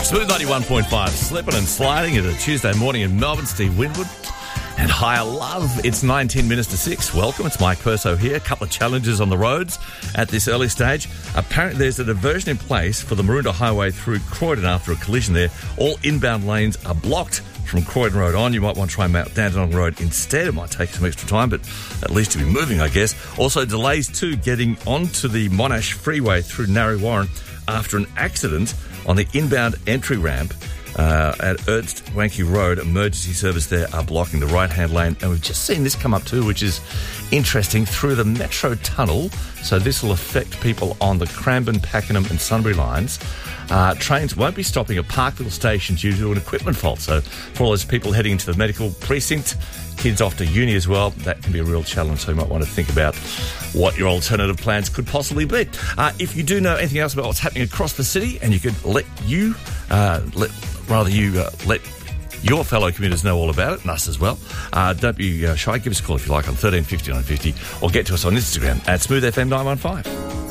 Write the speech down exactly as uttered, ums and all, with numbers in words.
Smooth ninety-one point five, slipping and sliding at a Tuesday morning in Melbourne. Steve Winwood and Higher Love. It's nineteen minutes to six. Welcome, it's Mike Perso here. A couple of challenges on the roads at this early stage. Apparently there's a diversion in place for the Maroondah Highway through Croydon after a collision there. All inbound lanes are blocked from Croydon Road on. You might want to try Mount Dandenong Road instead. It might take some extra time, but at least you'll be moving, I guess. Also delays too getting onto the Monash Freeway through Narre Warren after an accident on the inbound entry ramp uh, at Ernst Wanky Road. Emergency service there are blocking the right-hand lane. And we've just seen this come up too, which is interesting, through the Metro Tunnel. So this will affect people on the Cranbourne, Pakenham and Sunbury lines. Uh, trains won't be stopping at Parkville Station due to an equipment fault. So for all those people heading into the medical precinct, kids off to uni as well, that can be a real challenge. So you might want to think about what your alternative plans could possibly be. Uh, if you do know anything else about what's happening across the city, and you could let you, uh, let rather you uh, let your fellow commuters know all about it, and us as well, uh, don't be uh, shy. Give us a call if you like on thirteen fifty, nine fifty, or get to us on Instagram at Smooth F M nine one five.